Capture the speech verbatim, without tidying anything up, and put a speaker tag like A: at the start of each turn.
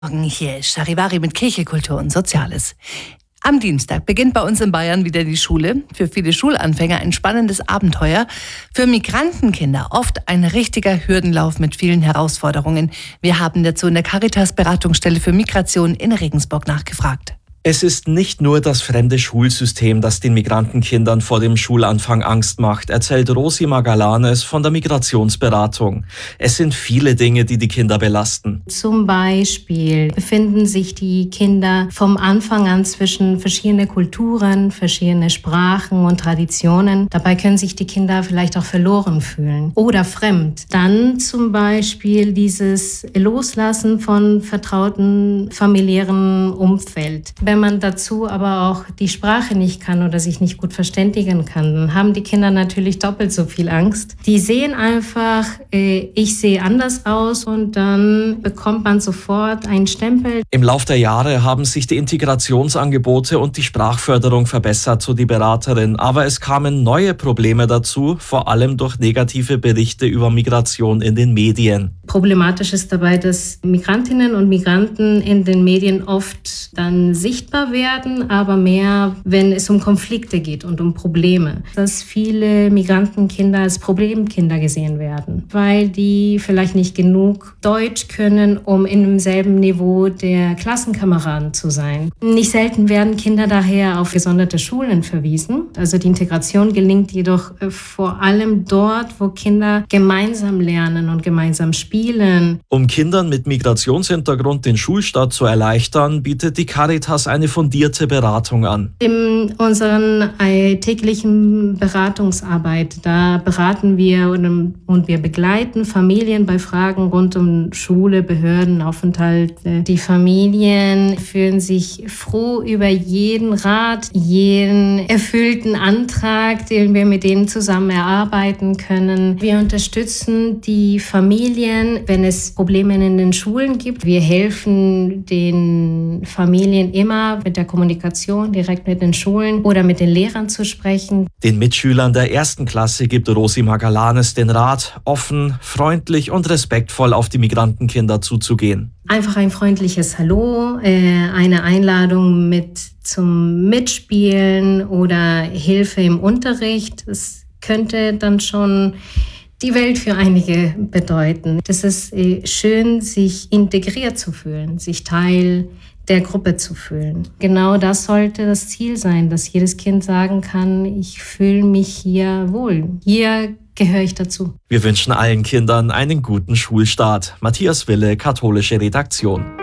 A: Morgen hier ist Charivari mit Kirche, Kultur und Soziales. Am Dienstag beginnt bei uns in Bayern wieder die Schule. Für viele Schulanfänger ein spannendes Abenteuer. Für Migrantenkinder oft ein richtiger Hürdenlauf mit vielen Herausforderungen. Wir haben dazu in der Caritas-Beratungsstelle für Migration in Regensburg nachgefragt.
B: Es ist nicht nur das fremde Schulsystem, das den Migrantenkindern vor dem Schulanfang Angst macht, erzählt Rosi Magalanes von der Migrationsberatung. Es sind viele Dinge, die die Kinder belasten.
C: Zum Beispiel befinden sich die Kinder vom Anfang an zwischen verschiedene Kulturen, verschiedene Sprachen und Traditionen. Dabei können sich die Kinder vielleicht auch verloren fühlen oder fremd. Dann zum Beispiel dieses Loslassen von vertrauten familiären Umfeld. Wenn man dazu aber auch die Sprache nicht kann oder sich nicht gut verständigen kann, dann haben die Kinder natürlich doppelt so viel Angst. Die sehen einfach, äh, ich sehe anders aus und dann bekommt man sofort einen Stempel.
B: Im Lauf der Jahre haben sich die Integrationsangebote und die Sprachförderung verbessert, so die Beraterin. Aber es kamen neue Probleme dazu, vor allem durch negative Berichte über Migration in den Medien.
C: Problematisch ist dabei, dass Migrantinnen und Migranten in den Medien oft dann sichtbar werden, aber mehr, wenn es um Konflikte geht und um Probleme. Dass viele Migrantenkinder als Problemkinder gesehen werden, weil die vielleicht nicht genug Deutsch können, um in demselben Niveau der Klassenkameraden zu sein. Nicht selten werden Kinder daher auf gesonderte Schulen verwiesen. Also die Integration gelingt jedoch vor allem dort, wo Kinder gemeinsam lernen und gemeinsam spielen.
B: Um Kindern mit Migrationshintergrund den Schulstart zu erleichtern, bietet die Caritas eine fundierte Beratung an.
C: In unserer täglichen Beratungsarbeit, da beraten wir und, und wir begleiten Familien bei Fragen rund um Schule, Behörden, Aufenthalte. Die Familien fühlen sich froh über jeden Rat, jeden erfüllten Antrag, den wir mit denen zusammen erarbeiten können. Wir unterstützen die Familien, wenn es Probleme in den Schulen gibt. Wir helfen den Familien immer mit der Kommunikation direkt mit den Schulen oder mit den Lehrern zu sprechen.
B: Den Mitschülern der ersten Klasse gibt Rosi Magalanes den Rat, offen, freundlich und respektvoll auf die Migrantenkinder zuzugehen.
C: Einfach ein freundliches Hallo, eine Einladung mit zum Mitspielen oder Hilfe im Unterricht. Das könnte dann schon die Welt für einige bedeuten. Das ist schön, sich integriert zu fühlen, sich Teil der Gruppe zu fühlen. Genau das sollte das Ziel sein, dass jedes Kind sagen kann, ich fühle mich hier wohl. Hier gehöre ich dazu.
B: Wir wünschen allen Kindern einen guten Schulstart. Matthias Wille, Katholische Redaktion.